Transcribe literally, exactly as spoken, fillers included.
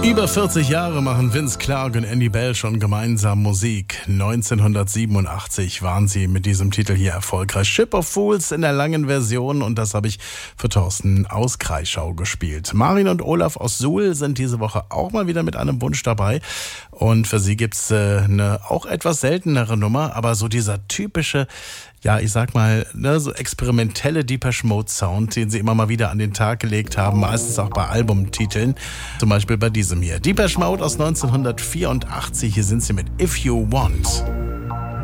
Über vierzig Jahre machen Vince Clarke und Andy Bell schon gemeinsam Musik. neunzehnhundertsiebenundachtzig waren sie mit diesem Titel hier erfolgreich. Ship of Fools in der langen Version, und das habe ich für Thorsten aus Kreischau gespielt. Marin und Olaf aus Suhl sind diese Woche auch mal wieder mit einem Wunsch dabei. Und für sie gibt's äh, eine auch etwas seltenere Nummer, aber so dieser typische, ja, ich sag mal, ne, so experimentelle Depeche Mode Sound, den sie immer mal wieder an den Tag gelegt haben, meistens auch bei Albumtiteln, zum Beispiel bei diesem hier. Depeche Mode aus neunzehnhundertvierundachtzig, hier sind sie mit If You Want.